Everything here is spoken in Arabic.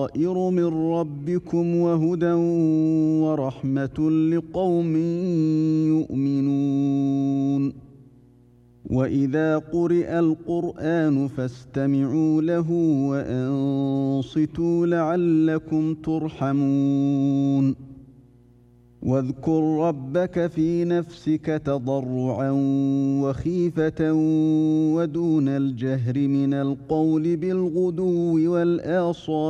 بصائر من ربكم وهدى ورحمة لقوم يؤمنون وإذا قرئ القرآن فاستمعوا له وأنصتوا لعلكم ترحمون واذكر ربك في نفسك تضرعا وخيفة ودون الجهر من القول بالغدو والآصال